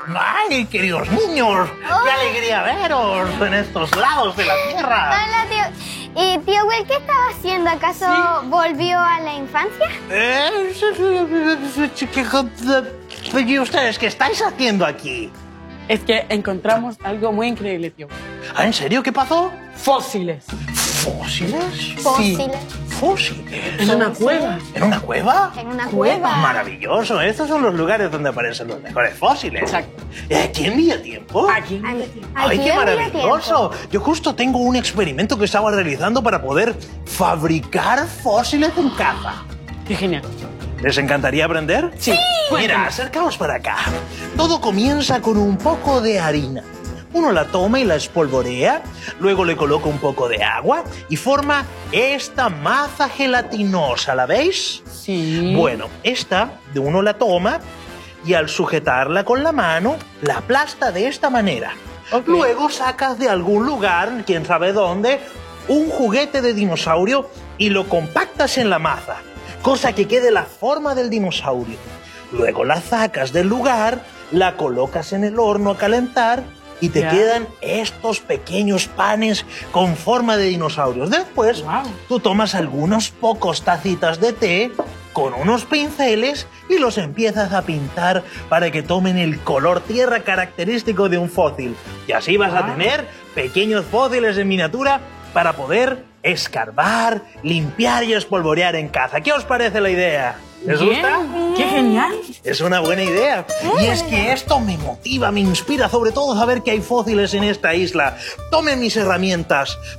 ¡Ay, queridos niños! ¡Qué alegría veros en estos lados de la Tierra! Hola, tío. ¿Y tío Will qué estaba haciendo? ¿Acaso volvió a la infancia? ¿Y ustedes qué estáis haciendo aquí? Es que encontramos algo muy increíble, tío. ¿Ah, en serio? ¿Qué pasó? Fósiles. ¿Fósiles? Fósiles. ¿Fósiles? En una cueva. ¿En una cueva? En una cueva. Maravilloso. Estos son los lugares donde aparecen los mejores fósiles. Exacto. ¿Aquí en Villatiempo? Aquí. ¡Ay, qué en maravilloso! Yo justo tengo un experimento que estaba realizando para poder fabricar fósiles en casa. Qué genial. ¿Les encantaría aprender? Sí. Mira, acercaos para acá. Todo comienza con un poco de harina. Uno la toma y la espolvorea, luego le coloca un poco de agua y forma esta masa gelatinosa, ¿la veis? Sí. Bueno, esta de uno la toma y al sujetarla con la mano, la aplasta de esta manera. Ok. Luego sacas de algún lugar, quién sabe dónde, un juguete de dinosaurio y lo compactas en la masa, cosa que quede la forma del dinosaurio. Luego la sacas del lugar, la colocas en el horno a calentar y te Ya. quedan estos pequeños panes con forma de dinosaurios. Después, Wow. tú tomas algunos pocos tacitas de té con unos pinceles y los empiezas a pintar para que tomen el color tierra característico de un fósil. Y así vas a Wow. tener pequeños fósiles en miniatura para poder escarbar, limpiar y espolvorear en casa. ¿Qué os parece la idea? ¿Les Bien. gusta? ¡Qué genial! Es una buena idea. Y es que esto me motiva, me inspira, sobre todo saber que hay fósiles en esta isla. Tomen mis herramientas,